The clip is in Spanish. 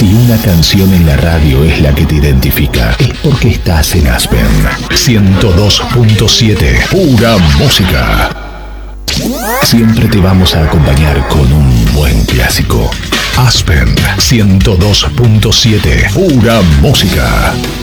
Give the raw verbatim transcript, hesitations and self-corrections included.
Si una canción en la radio es la que te identifica, es porque estás en Aspen. ciento dos punto siete, pura música. Siempre te vamos a acompañar con un buen clásico. Aspen ciento dos punto siete, pura música.